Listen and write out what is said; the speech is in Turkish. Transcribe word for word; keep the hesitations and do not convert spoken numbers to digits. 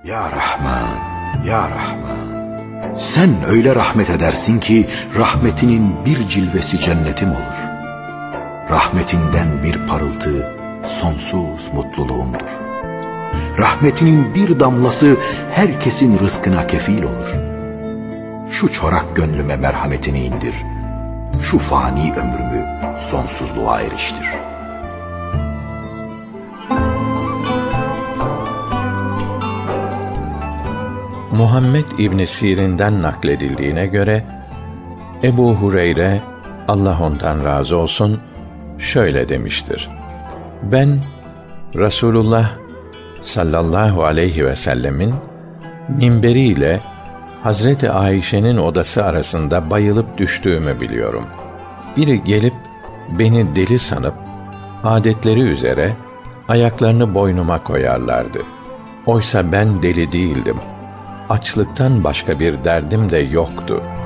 Ya Rahman, Ya Rahman, sen öyle rahmet edersin ki rahmetinin bir cilvesi cennetim olur. Rahmetinden bir parıltı sonsuz mutluluğumdur. Rahmetinin bir damlası herkesin rızkına kefil olur. Şu çorak gönlüme merhametini indir, şu fani ömrümü sonsuzluğa eriştir. Muhammed İbn Sirin'den nakledildiğine göre Ebu Hureyre, Allah ondan razı olsun, şöyle demiştir: Ben Resulullah sallallahu aleyhi ve sellemin minberiyle Hazreti Ayşe'nin odası arasında bayılıp düştüğümü biliyorum. Biri gelip beni deli sanıp adetleri üzere ayaklarını boynuma koyarlardı. Oysa ben deli değildim. Açlıktan başka bir derdim de yoktu.